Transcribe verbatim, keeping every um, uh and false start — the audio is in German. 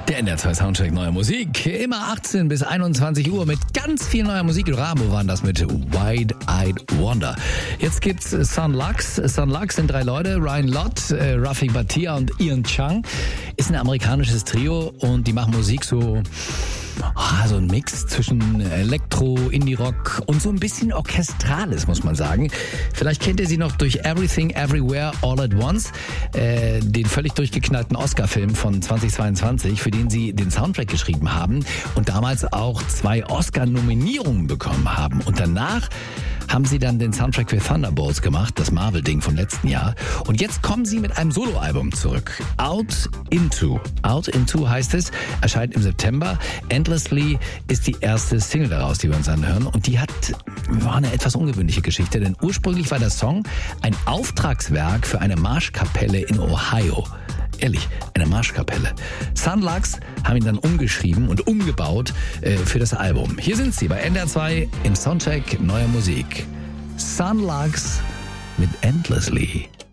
Der N D R zwei Soundcheck neuer Musik. Immer achtzehn bis einundzwanzig Uhr mit ganz viel neuer Musik. Rabo waren das mit Wide-Eyed Wonder. Jetzt gibt's Son Lux. Son Lux sind drei Leute. Ryan Lott, äh, Rafi Bhatia und Ian Chung. Ist ein amerikanisches Trio und die machen Musik so... Ah, so ein Mix zwischen Elektro, Indie-Rock und so ein bisschen Orchestrales, muss man sagen. Vielleicht kennt ihr sie noch durch Everything, Everywhere, All at Once, äh, den völlig durchgeknallten Oscar-Film von zweitausendzweiundzwanzig, für den sie den Soundtrack geschrieben haben und damals auch zwei Oscar-Nominierungen bekommen haben. Und danach haben sie dann den Soundtrack für Thunderbolts gemacht, das Marvel-Ding vom letzten Jahr. Und jetzt kommen sie mit einem Soloalbum zurück. Out Into. Out Into heißt es, erscheint im September. Endlessly ist die erste Single daraus, die wir uns anhören. Und die hat, war eine etwas ungewöhnliche Geschichte, denn ursprünglich war der Song ein Auftragswerk für eine Marschkapelle in Ohio. Ehrlich, eine Marschkapelle. Son Lux haben ihn dann umgeschrieben und umgebaut äh, für das Album. Hier sind sie bei N D R zwei im Soundcheck neuer Musik. Son Lux mit Endlessly.